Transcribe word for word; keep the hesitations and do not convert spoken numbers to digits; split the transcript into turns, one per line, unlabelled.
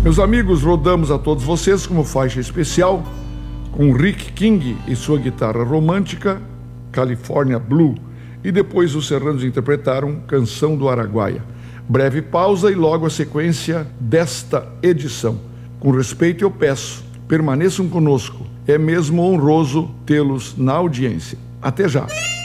Meus amigos, rodamos a todos vocês como faixa especial com Rick King e sua guitarra romântica, California Blue, e depois os serranos interpretaram Canção do Araguaia. Breve pausa e logo a sequência desta edição. Com respeito eu peço, permaneçam conosco, é mesmo honroso tê-los na audiência. Até já!